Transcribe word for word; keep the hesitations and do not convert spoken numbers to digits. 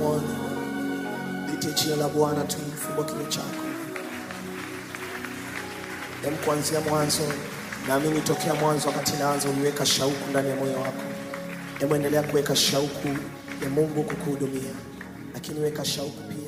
tumuone. Lite jina la Bwana tu, fungua kinywa chako. Hem, kuanzia mwanzo, naamini tokea mwanzo wakati naanza uliweka shauku ndani ya moyo wako. Hem, endelea kuweka shauku ya Mungu kukuhudumia. Lakini weka shauku pia